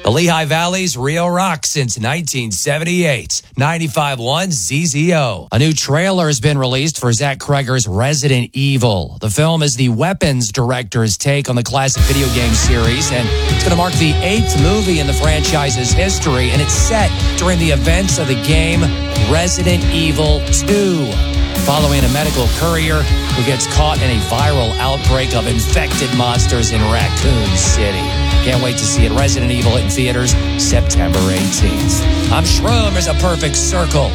The Lehigh Valley's Rio Rock since 1978. 95.1 ZZO. A new trailer has been released for Zach Cregger's Resident Evil. The film is the weapons director's take on the classic video game series, and it's going to mark the 8th movie in the franchise's history, and it's set during the events of the game Resident Evil 2. Following a medical courier who gets caught in a viral outbreak of infected monsters in Raccoon City. Can't wait to see it. Resident Evil in theaters September 18th. I'm Shroom. There's a perfect circle.